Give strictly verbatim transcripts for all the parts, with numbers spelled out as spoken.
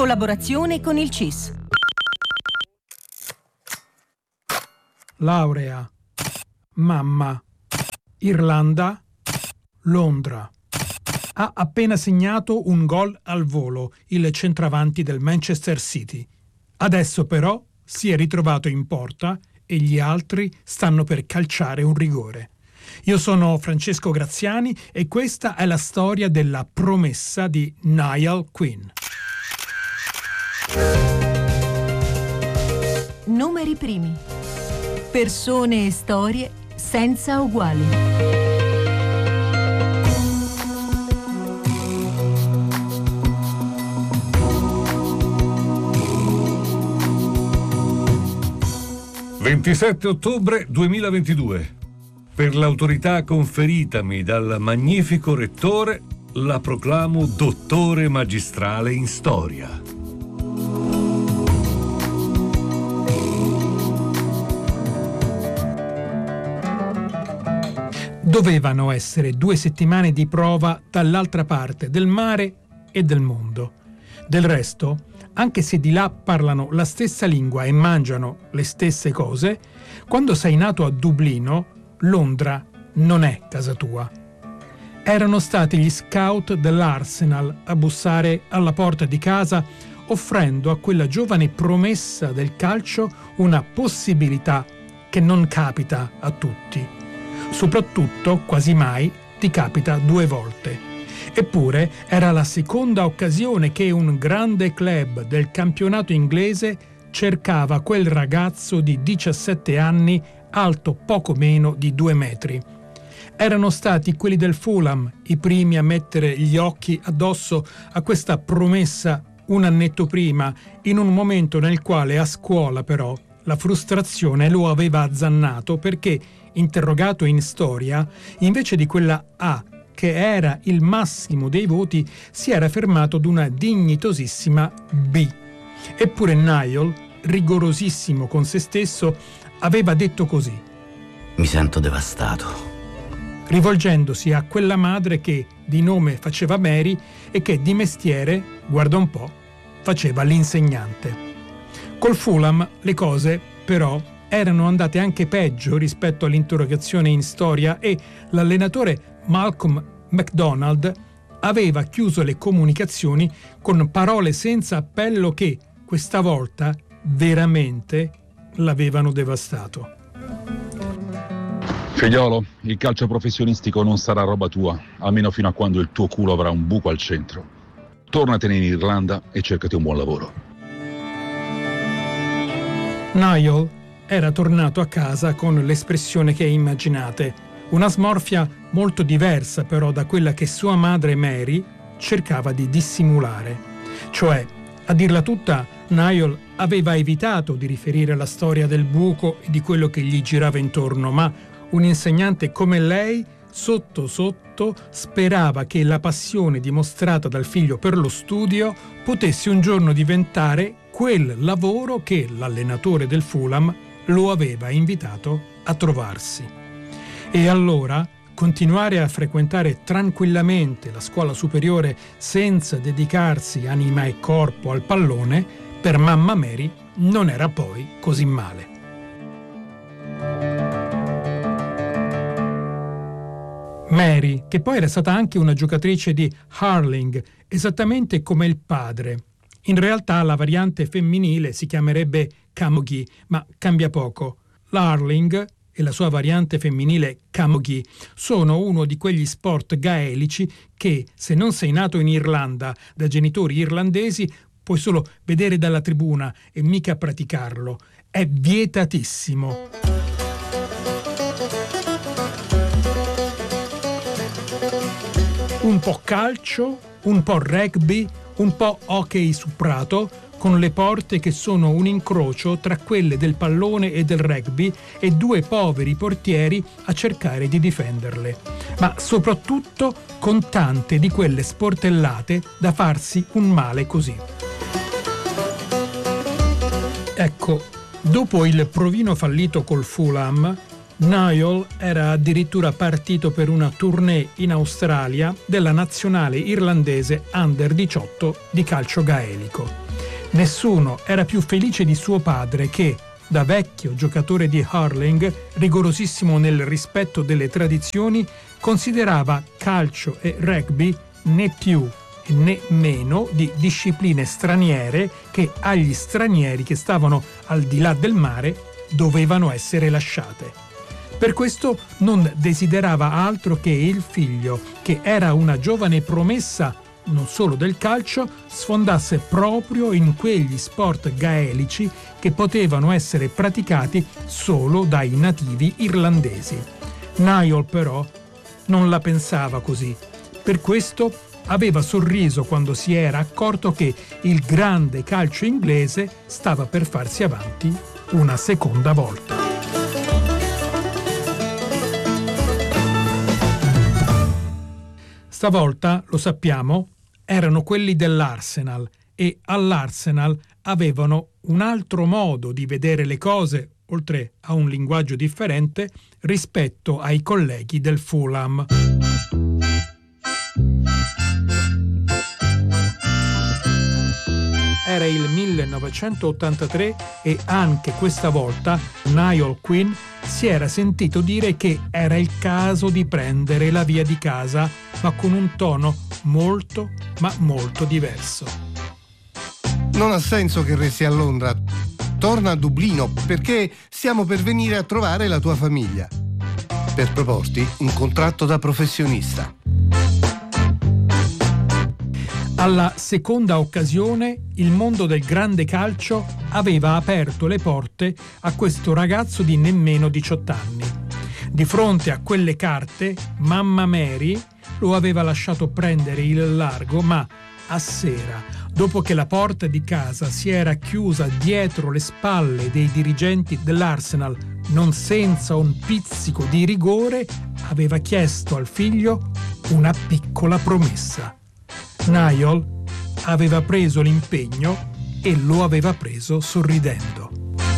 collaborazione con il C I S. Laurea, mamma, Irlanda, Londra. Ha appena segnato un gol al volo, il centravanti del Manchester City. Adesso però si è ritrovato in porta e gli altri stanno per calciare un rigore. Io sono Francesco Graziani e questa è la storia della promessa di Niall Quinn. Numeri primi. Persone e storie senza uguali. ventisette ottobre duemilaventidue. Per l'autorità conferitami dal magnifico rettore, la proclamo dottore magistrale in storia. Dovevano essere due settimane di prova dall'altra parte del mare e del mondo. Del resto, anche se di là parlano la stessa lingua e mangiano le stesse cose, quando sei nato a Dublino, Londra non è casa tua. Erano stati gli scout dell'Arsenal a bussare alla porta di casa, offrendo a quella giovane promessa del calcio una possibilità che non capita a tutti. Soprattutto, quasi mai, ti capita due volte. Eppure era la seconda occasione che un grande club del campionato inglese cercava quel ragazzo di diciassette anni alto poco meno di due metri. Erano stati quelli del Fulham i primi a mettere gli occhi addosso a questa promessa un annetto prima, in un momento nel quale a scuola però la frustrazione lo aveva azzannato perché, interrogato in storia, invece di quella A che era il massimo dei voti, si era fermato ad una dignitosissima B. Eppure Niall, rigorosissimo con se stesso, aveva detto così: mi sento devastato. Rivolgendosi a quella madre che di nome faceva Mary e che di mestiere, guarda un po', faceva l'insegnante. Col Fulham le cose, però, erano andate anche peggio rispetto all'interrogazione in storia e l'allenatore Malcolm McDonald aveva chiuso le comunicazioni con parole senza appello che, questa volta, veramente l'avevano devastato. Figliolo, il calcio professionistico non sarà roba tua, almeno fino a quando il tuo culo avrà un buco al centro. Tornatene in Irlanda e cercati un buon lavoro. Niall era tornato a casa con l'espressione che immaginate, una smorfia molto diversa però da quella che sua madre Mary cercava di dissimulare. Cioè, a dirla tutta, Niall aveva evitato di riferire la storia del buco e di quello che gli girava intorno, ma un insegnante come lei, sotto sotto, sperava che la passione dimostrata dal figlio per lo studio potesse un giorno diventare quel lavoro che l'allenatore del Fulham lo aveva invitato a trovarsi. E allora continuare a frequentare tranquillamente la scuola superiore senza dedicarsi anima e corpo al pallone, per mamma Mary non era poi così male. Mary, che poi era stata anche una giocatrice di hurling, esattamente come il padre. In realtà la variante femminile si chiamerebbe camogie, ma cambia poco. L'hurling e la sua variante femminile camogie sono uno di quegli sport gaelici che, se non sei nato in Irlanda da genitori irlandesi, puoi solo vedere dalla tribuna e mica praticarlo. È vietatissimo. Un po' calcio, un po' rugby, un po' hockey su prato, con le porte che sono un incrocio tra quelle del pallone e del rugby e due poveri portieri a cercare di difenderle, ma soprattutto con tante di quelle sportellate da farsi un male così. Ecco, dopo il provino fallito col Fulham, Niall era addirittura partito per una tournée in Australia della nazionale irlandese under diciotto di calcio gaelico. Nessuno era più felice di suo padre che, da vecchio giocatore di hurling, rigorosissimo nel rispetto delle tradizioni, considerava calcio e rugby né più né meno di discipline straniere che agli stranieri che stavano al di là del mare dovevano essere lasciate. Per questo non desiderava altro che il figlio, che era una giovane promessa non solo del calcio, sfondasse proprio in quegli sport gaelici che potevano essere praticati solo dai nativi irlandesi. Niall però non la pensava così. Per questo aveva sorriso quando si era accorto che il grande calcio inglese stava per farsi avanti una seconda volta. Stavolta, lo sappiamo, erano quelli dell'Arsenal e all'Arsenal avevano un altro modo di vedere le cose, oltre a un linguaggio differente, rispetto ai colleghi del Fulham. Era il millenovecentottantatré e anche questa volta Niall Quinn si era sentito dire che era il caso di prendere la via di casa, ma con un tono molto, ma molto diverso. Non ha senso che resti a Londra. Torna a Dublino perché stiamo per venire a trovare la tua famiglia. Per proporti un contratto da professionista. Alla seconda occasione, il mondo del grande calcio aveva aperto le porte a questo ragazzo di nemmeno diciotto anni. Di fronte a quelle carte, mamma Mary lo aveva lasciato prendere il largo, ma a sera, dopo che la porta di casa si era chiusa dietro le spalle dei dirigenti dell'Arsenal, non senza un pizzico di rigore, aveva chiesto al figlio una piccola promessa. Niall aveva preso l'impegno e lo aveva preso sorridendo.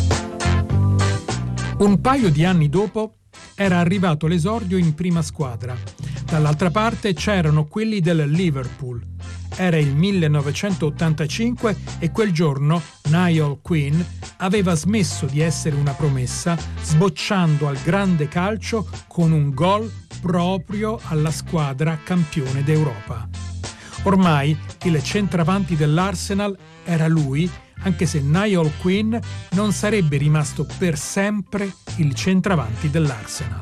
Un paio di anni dopo era arrivato l'esordio in prima squadra. Dall'altra parte c'erano quelli del Liverpool. Era il millenovecentottantacinque e quel giorno Niall Quinn aveva smesso di essere una promessa, sbocciando al grande calcio con un gol proprio alla squadra campione d'Europa. Ormai il centravanti dell'Arsenal era lui, anche se Niall Quinn non sarebbe rimasto per sempre il centravanti dell'Arsenal.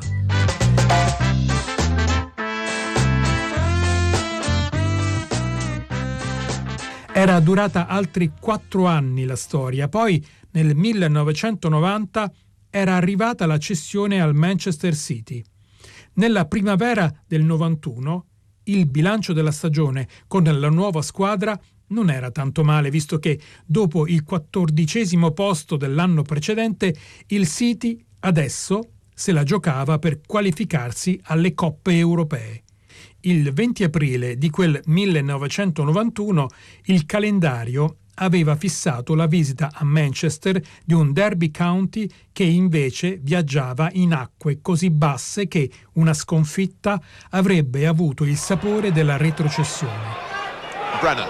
Era durata altri quattro anni la storia, poi nel millenovecentonovanta era arrivata la cessione al Manchester City. Nella primavera del novantuno il bilancio della stagione con la nuova squadra non era tanto male, visto che dopo il quattordicesimo posto dell'anno precedente il City adesso se la giocava per qualificarsi alle coppe europee. Il venti aprile di quel millenovecentonovantuno il calendario aveva fissato la visita a Manchester di un Derby County che invece viaggiava in acque così basse che una sconfitta avrebbe avuto il sapore della retrocessione. Brennan.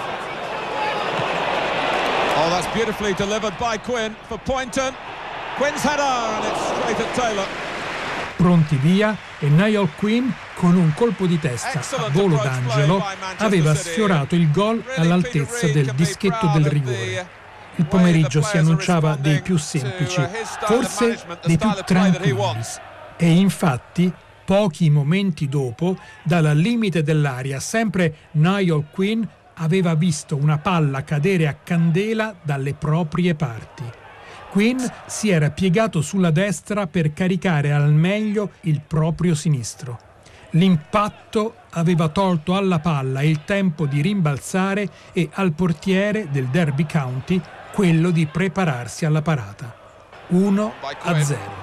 Oh, that's beautifully delivered by Quinn for Poynton. Quinn's header and it's straight at Taylor. Pronti via e Niall Quinn con un colpo di testa a volo d'angelo aveva sfiorato il gol all'altezza del dischetto del rigore. Il pomeriggio si annunciava dei più semplici, forse dei più tranquilli. E infatti, pochi momenti dopo, dal limite dell'area, sempre Niall Quinn aveva visto una palla cadere a candela dalle proprie parti. Quinn si era piegato sulla destra per caricare al meglio il proprio sinistro. L'impatto aveva tolto alla palla il tempo di rimbalzare e al portiere del Derby County quello di prepararsi alla parata. uno a zero.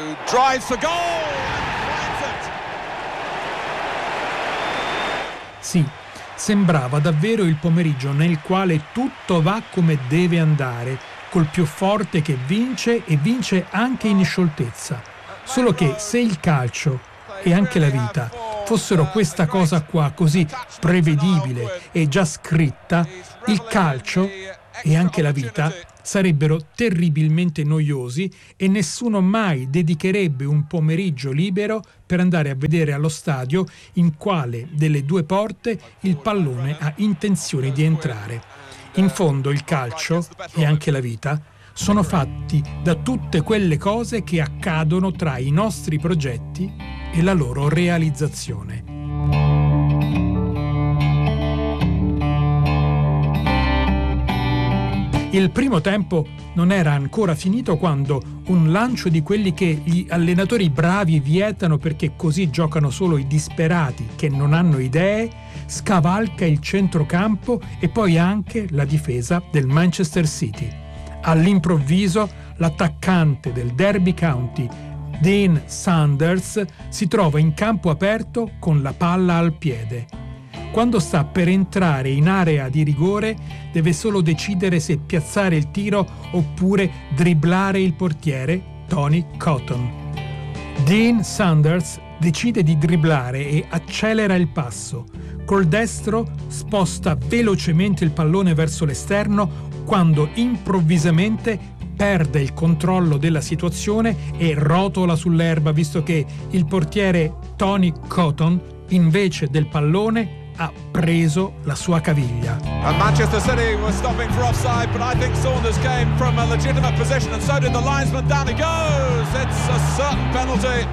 Sì, sembrava davvero il pomeriggio nel quale tutto va come deve andare, col più forte che vince e vince anche in scioltezza. Solo che se il calcio e anche la vita fossero questa cosa qua così prevedibile e già scritta, il calcio e anche la vita sarebbero terribilmente noiosi e nessuno mai dedicherebbe un pomeriggio libero per andare a vedere allo stadio in quale delle due porte il pallone ha intenzione di entrare. In fondo il calcio e anche la vita sono fatti da tutte quelle cose che accadono tra i nostri progetti e la loro realizzazione. Il primo tempo non era ancora finito quando un lancio di quelli che gli allenatori bravi vietano perché così giocano solo i disperati che non hanno idee, scavalca il centrocampo e poi anche la difesa del Manchester City. All'improvviso l'attaccante del Derby County, Dean Saunders, si trova in campo aperto con la palla al piede. Quando sta per entrare in area di rigore, deve solo decidere se piazzare il tiro oppure dribblare il portiere Tony Cotton. Dean Saunders decide di dribblare e accelera il passo. Col destro sposta velocemente il pallone verso l'esterno quando improvvisamente perde il controllo della situazione e rotola sull'erba, visto che il portiere Tony Cotton, invece del pallone, ha preso la sua caviglia. And Manchester City was stopping for offside, but I think Saunders came from a legitimate position and so did the linesman. Down he goes. It's a certain penalty.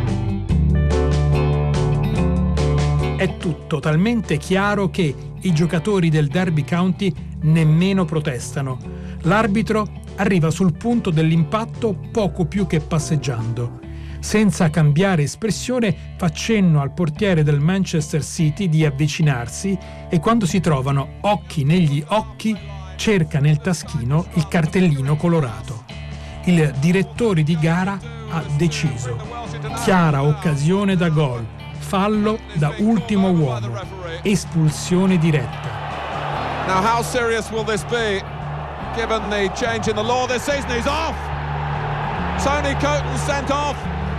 È tutto talmente chiaro che i giocatori del Derby County nemmeno protestano. L'arbitro arriva sul punto dell'impatto poco più che passeggiando. Senza cambiare espressione fa cenno al portiere del Manchester City di avvicinarsi e quando si trovano occhi negli occhi cerca nel taschino il cartellino colorato. Il direttore di gara ha deciso. Chiara occasione da gol, fallo da ultimo uomo, espulsione diretta. Now how serious will this be given the change in the law this season? He's off. Tony Cotton sent off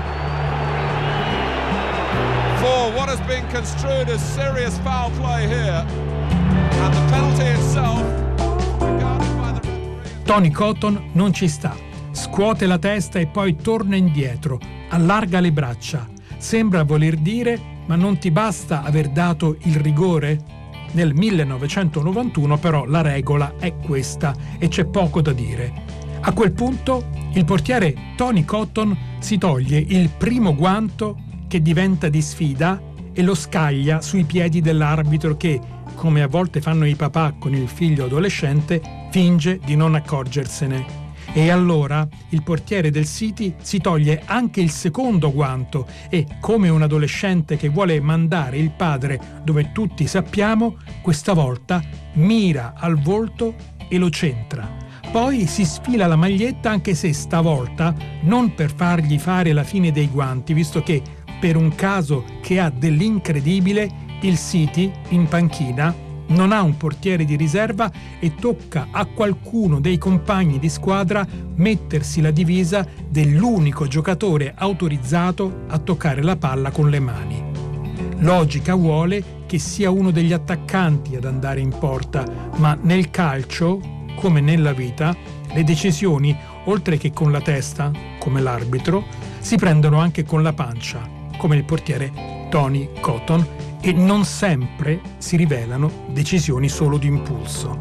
for what has been construed as serious foul play here, and the penalty itself regarded by the referee. Tony Cotton non ci sta, scuote la testa e poi torna indietro, allarga le braccia. Sembra voler dire: ma non ti basta aver dato il rigore? Nel millenovecentonovantuno però la regola è questa e c'è poco da dire. A quel punto il portiere Tony Cotton si toglie il primo guanto che diventa di sfida e lo scaglia sui piedi dell'arbitro che, come a volte fanno i papà con il figlio adolescente, finge di non accorgersene. E allora il portiere del City si toglie anche il secondo guanto e, come un adolescente che vuole mandare il padre dove tutti sappiamo, questa volta mira al volto e lo centra. Poi si sfila la maglietta, anche se stavolta non per fargli fare la fine dei guanti, visto che per un caso che ha dell'incredibile, il City in panchina non ha un portiere di riserva e tocca a qualcuno dei compagni di squadra mettersi la divisa dell'unico giocatore autorizzato a toccare la palla con le mani. Logica vuole che sia uno degli attaccanti ad andare in porta, ma nel calcio, come nella vita, le decisioni, oltre che con la testa, come l'arbitro, si prendono anche con la pancia, come il portiere Tony Cotton, e non sempre si rivelano decisioni solo di impulso.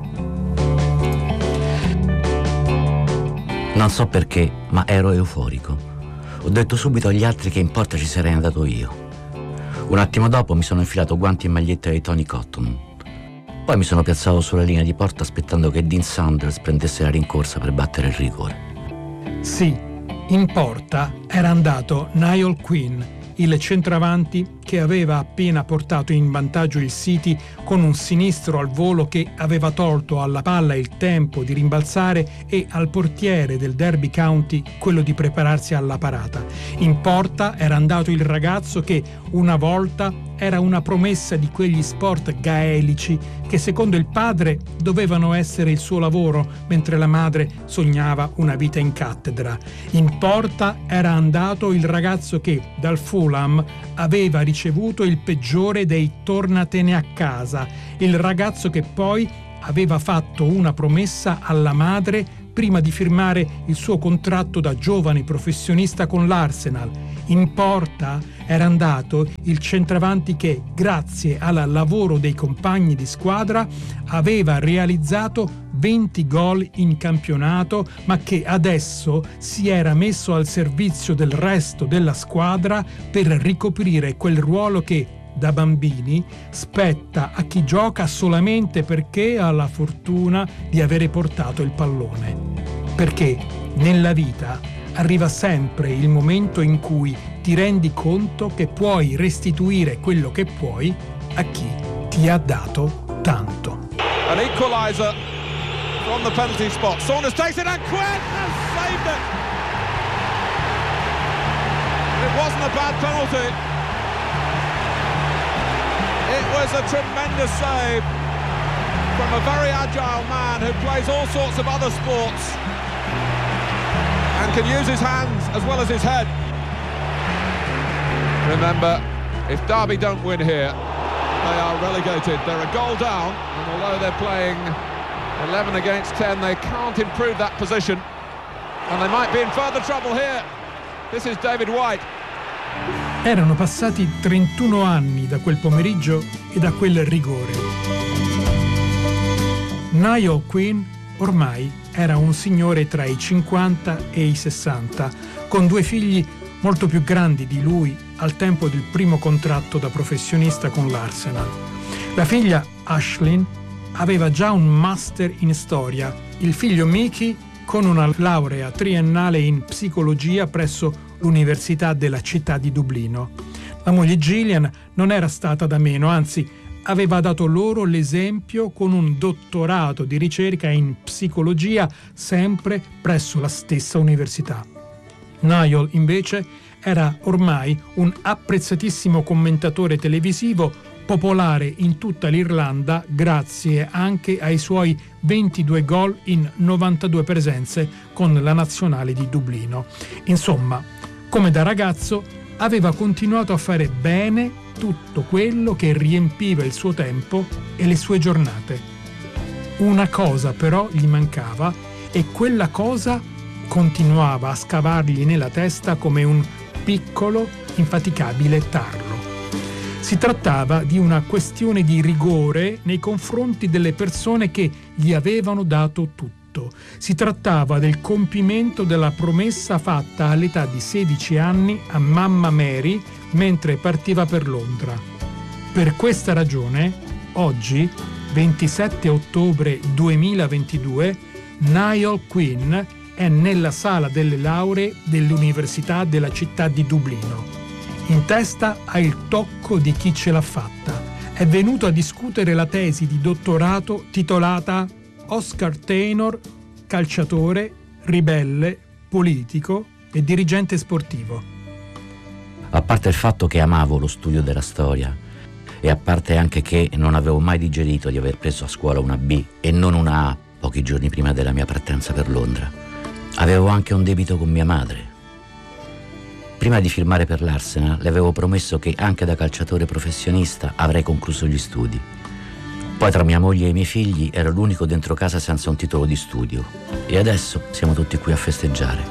Non so perché, ma ero euforico. Ho detto subito agli altri che in porta ci sarei andato io. Un attimo dopo mi sono infilato guanti e maglietta di Tony Cotton. Poi mi sono piazzato sulla linea di porta aspettando che Dean Saunders prendesse la rincorsa per battere il rigore. Sì, in porta era andato Niall Quinn, il centravanti che aveva appena portato in vantaggio il City con un sinistro al volo che aveva tolto alla palla il tempo di rimbalzare e al portiere del Derby County quello di prepararsi alla parata. In porta era andato il ragazzo che una volta era una promessa di quegli sport gaelici che secondo il padre dovevano essere il suo lavoro, mentre la madre sognava una vita in cattedra. In porta era andato il ragazzo che dal Fulham aveva ricevuto il peggiore dei tornatene a casa, il ragazzo che poi aveva fatto una promessa alla madre prima di firmare il suo contratto da giovane professionista con l'Arsenal. In porta era andato il centravanti che, grazie al lavoro dei compagni di squadra, aveva realizzato venti gol in campionato, ma che adesso si era messo al servizio del resto della squadra per ricoprire quel ruolo che, da bambini, spetta a chi gioca solamente perché ha la fortuna di avere portato il pallone. Perché nella vita arriva sempre il momento in cui ti rendi conto che puoi restituire quello che puoi a chi ti ha dato tanto. An equaliser from the penalty spot. Saunders takes it and Quinn has saved it. It wasn't a bad penalty. It was a tremendous save from a very agile man who plays all sorts of other sports and can use his hands as well as his head. Remember, if Derby don't win here, they are relegated. They're a goal down, and although they're playing eleven against ten, they can't improve that position, and they might be in further trouble here. This is David White. Erano passati trentuno anni da quel pomeriggio e da quel rigore. Niall Quinn ormai era un signore tra i cinquanta e i sessanta, con due figli molto più grandi di lui al tempo del primo contratto da professionista con l'Arsenal. La figlia Aisling aveva già un master in storia, il figlio Mickey con una laurea triennale in psicologia presso l'Università della città di Dublino. La moglie Gillian non era stata da meno, anzi aveva dato loro l'esempio con un dottorato di ricerca in psicologia sempre presso la stessa università. Niall invece era ormai un apprezzatissimo commentatore televisivo popolare in tutta l'Irlanda grazie anche ai suoi ventidue gol in novantadue presenze con la nazionale di Dublino. Insomma, come da ragazzo aveva continuato a fare bene tutto quello che riempiva il suo tempo e le sue giornate. Una cosa però gli mancava e quella cosa continuava a scavargli nella testa come un piccolo, infaticabile tarlo. Si trattava di una questione di rigore nei confronti delle persone che gli avevano dato tutto. Si trattava del compimento della promessa fatta all'età di sedici anni a mamma Mary mentre partiva per Londra. Per questa ragione, oggi, ventisette ottobre duemilaventidue, Niall Quinn è nella sala delle lauree dell'Università della città di Dublino. In testa ha il tocco di chi ce l'ha fatta. È venuto a discutere la tesi di dottorato titolata Oscar Taylor, calciatore, ribelle, politico e dirigente sportivo. A parte il fatto che amavo lo studio della storia e a parte anche che non avevo mai digerito di aver preso a scuola una B e non una A pochi giorni prima della mia partenza per Londra, avevo anche un debito con mia madre. Prima di firmare per l'Arsenal le avevo promesso che anche da calciatore professionista avrei concluso gli studi. Poi tra mia moglie e i miei figli ero l'unico dentro casa senza un titolo di studio e adesso siamo tutti qui a festeggiare.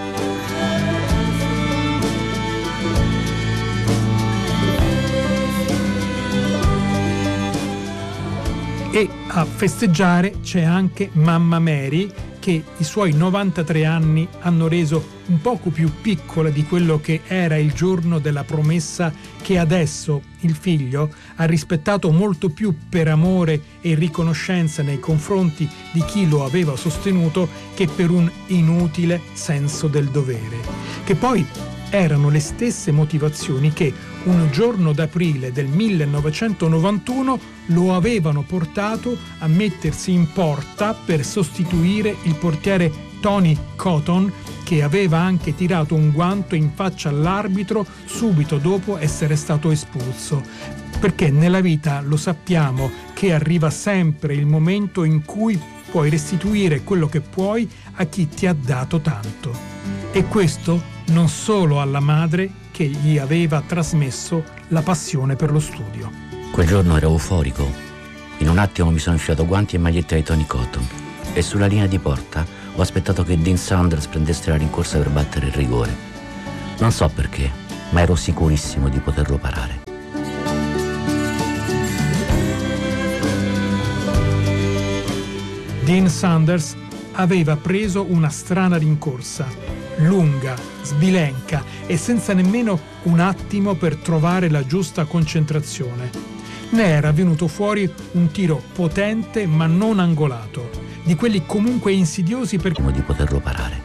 E a festeggiare c'è anche mamma Mary, che i suoi novantatré anni hanno reso un poco più piccola di quello che era il giorno della promessa che adesso il figlio ha rispettato molto più per amore e riconoscenza nei confronti di chi lo aveva sostenuto che per un inutile senso del dovere, che poi erano le stesse motivazioni che un giorno d'aprile del millenovecentonovantuno lo avevano portato a mettersi in porta per sostituire il portiere Tony Cotton, che aveva anche tirato un guanto in faccia all'arbitro subito dopo essere stato espulso. Perché nella vita lo sappiamo che arriva sempre il momento in cui puoi restituire quello che puoi a chi ti ha dato tanto. E questo non solo alla madre che gli aveva trasmesso la passione per lo studio. Quel giorno ero euforico In un attimo mi sono infilato guanti e maglietta di Tony Cotton e sulla linea di porta ho aspettato che Dean Saunders prendesse la rincorsa per battere il rigore. Non so perché, ma ero sicurissimo di poterlo parare. Dean Saunders aveva preso una strana rincorsa, lunga, sbilenca e senza nemmeno un attimo per trovare la giusta concentrazione. Ne era venuto fuori un tiro potente ma non angolato, di quelli comunque insidiosi per di poterlo parare.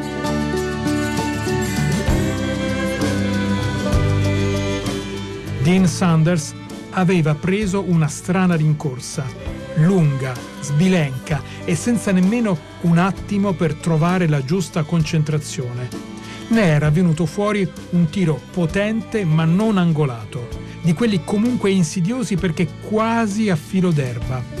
Dean Saunders aveva preso una strana rincorsa, lunga, sbilenca e senza nemmeno un attimo per trovare la giusta concentrazione. Ne era venuto fuori un tiro potente ma non angolato, di quelli comunque insidiosi perché quasi a filo d'erba.